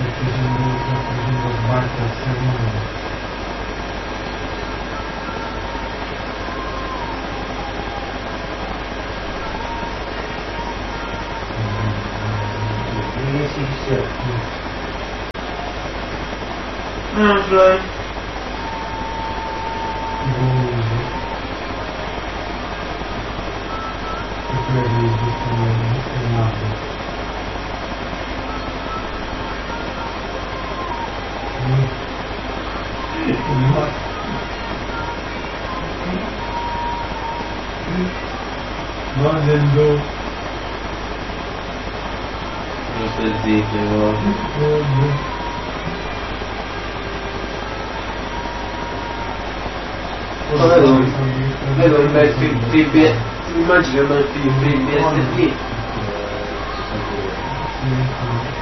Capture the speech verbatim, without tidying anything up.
facendo, sta facendo sbarco al sermone. Ah, Floyd. Non del do. Non stai zitto, no? Vedo, vedo il bel film, film, immagino il bel film, film, S D.